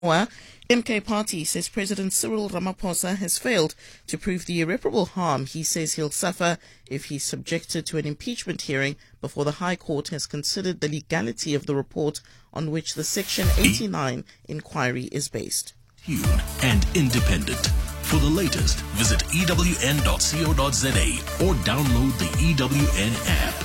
MK Party says President Cyril Ramaphosa has failed to prove the irreparable harm he says he'll suffer if he's subjected to an impeachment hearing before the High Court has considered the legality of the report on which the Section 89 inquiry is based. And independent. For the latest, visit ewn.co.za or download the EWN app.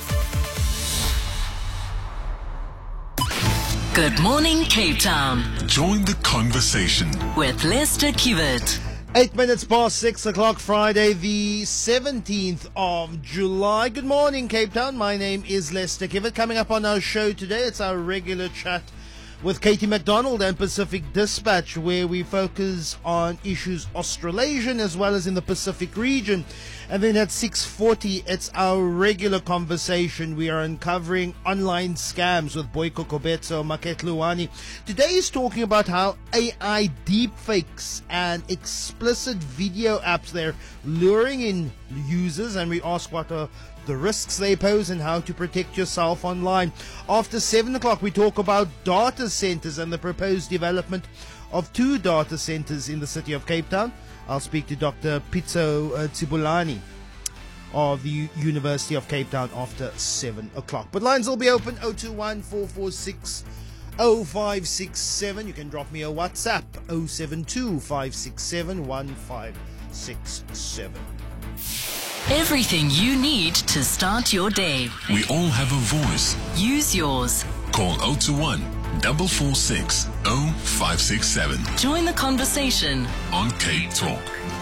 Good morning, Cape Town. Join the conversation With Lester Kiewit. 8 minutes past 6 o'clock, Friday, the 17th of July. Good morning, Cape Town. My name is Lester Kiewit. Coming up on our show today, it's our regular chat with Katie McDonald and Pacific Dispatch, where we focus on issues Australasian as well as in the Pacific region. And then at 6:40, it's our regular conversation. We are uncovering online scams with Boyko Kobetso, Maketluani. Today is talking about how AI deepfakes and explicit video apps, they're luring in users, and we ask what are the risks they pose and how to protect yourself online. After 7 o'clock, we talk about data centers and the proposed development of 2 data centers in the city of Cape Town. I'll speak to Dr. Pitso Tsibulani of the University of Cape Town after 7 o'clock. But lines will be open 021 446 0567. You can drop me a WhatsApp 072 567 1567. Everything you need to start your day. We all have a voice. Use yours. Call 021 446 0567 Join the conversation on Cape Talk.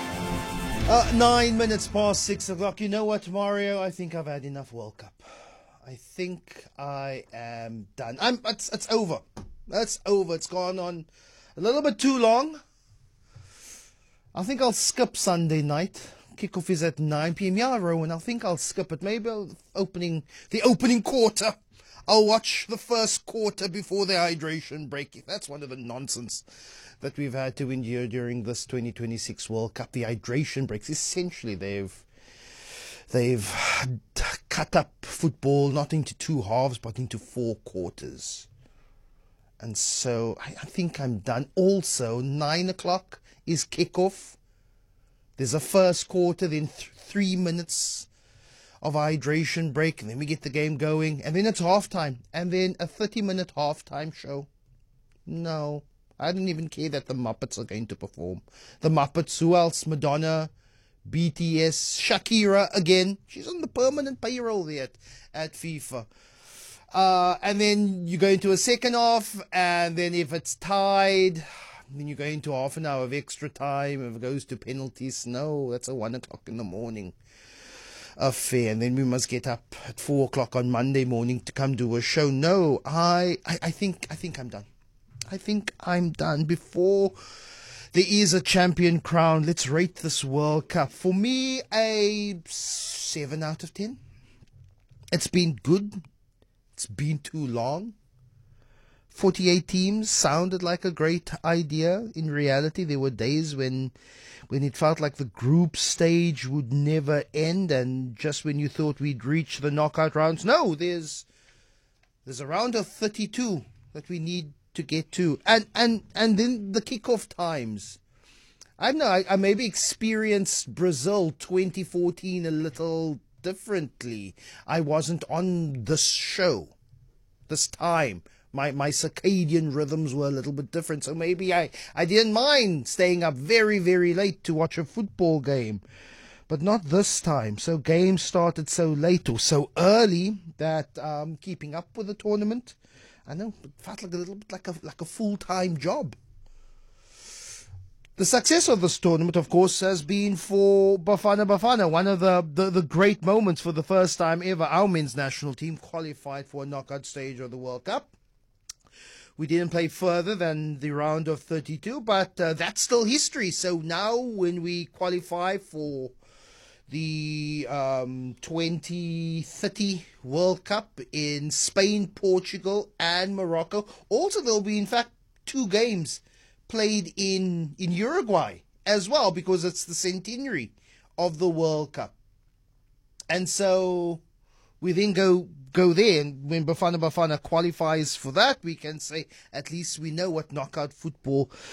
9 minutes past 6 o'clock. You know what, Mario? I think I've had enough World Cup. I think I am done. It's over. That's over. It's gone on a little bit too long. I think I'll skip Sunday night. Kickoff is at 9 p.m. Yeah, Rowan, I think I'll skip it. Maybe the opening quarter. I'll watch the first quarter before the hydration break. That's one of the nonsense that we've had to endure during this 2026 World Cup. The hydration breaks. Essentially, they've cut up football not into 2 halves, but into 4 quarters. And so I think I'm done. Also, 9 o'clock is kickoff. There's a first quarter, then 3 minutes of hydration break, and then we get the game going, and then it's halftime, and then a 30-minute halftime show. No, I don't even care that the Muppets are going to perform. The Muppets, who else? Madonna, BTS, Shakira again. She's on the permanent payroll there at FIFA. And then you go into a second half, and then if it's tied, then you go into half an hour of extra time. If it goes to penalties, no, that's a 1 o'clock in the morning affair. And then we must get up at 4 o'clock on Monday morning to come do a show. No, I think I'm done. I think I'm done. Before there is a champion crown, let's rate this World Cup. For me, a 7 out of 10. It's been good. It's been too long. 48 teams sounded like a great idea. In reality, there were days when it felt like the group stage would never end, and just when you thought we'd reach the knockout rounds, no, there's a round of 32 that we need to get to. And then the kickoff times. I don't know, I maybe experienced Brazil 2014 a little differently. I wasn't on this show, this time. My circadian rhythms were a little bit different, so maybe I didn't mind staying up very, very late to watch a football game, but not this time. So games started so late or so early that keeping up with the tournament, I know, it felt like a little bit like a full-time job. The success of this tournament, of course, has been for Bafana Bafana, one of the great moments. For the first time ever, our men's national team qualified for a knockout stage of the World Cup. We didn't play further than the round of 32, but that's still history. So now when we qualify for the 2030 World Cup in Spain, Portugal, and Morocco, also there'll be, in fact, 2 games played in Uruguay as well, because it's the centenary of the World Cup. And so we then go there, and when Bafana Bafana qualifies for that, we can say at least we know what knockout football